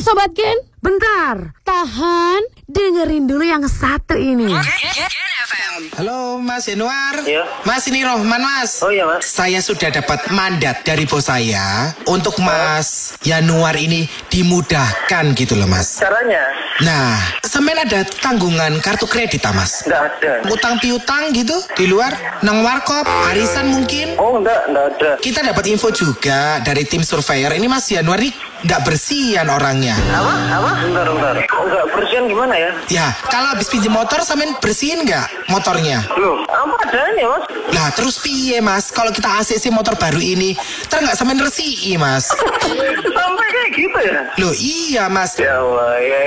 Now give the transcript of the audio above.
Sobat Gen. Bentar, Tahan. dengerin dulu yang satu ini. Halo Mas Yanuar. Iya. Mas, ini Rohman Mas. Oh iya Mas. Saya sudah dapat mandat dari bos saya untuk Mas Yanuar ini dimudahkan gitu loh Mas. Caranya? Nah, sampean ada tanggungan kartu kredit Mas? Nggak ada. Utang piutang gitu di luar, nang warkop, arisan mungkin? Oh nggak ada. Kita dapat info juga dari tim surveyor. Ini Mas Yanuar ini nggak bersihan orangnya. Apa? Bentar. Oh, nggak bersihan gimana ya? Ya, kalau habis pinjam motor sampean bersihin nggak motornya? Loh, apa adanya Mas? Lah terus piye Mas? Kalau kita ACC motor baru ini, nggak sampean resiki Mas? Sampai kayak gitu ya? Loh iya Mas. Ya Allah, ya